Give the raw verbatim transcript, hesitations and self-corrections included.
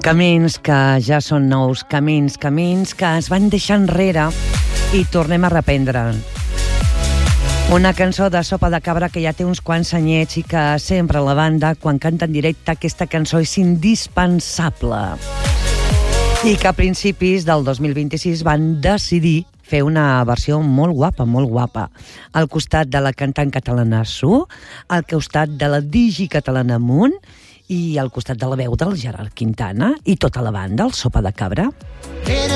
Camins que ja són nous, camins, camins que es van deixar enrere i tornem a reprendre. Una cançó de Sopa de Cabra que ja té uns quants anyets i que sempre la banda, quan canta en directe, aquesta cançó és indispensable. I que a principis del dos mil vint-i-sis van decidir fer una versió molt guapa, molt guapa. Al costat de la cantant catalana Su, al costat de la digi catalana Munt i al costat de la veu del Gerard Quintana i tota la banda, el Sopa de Cabra.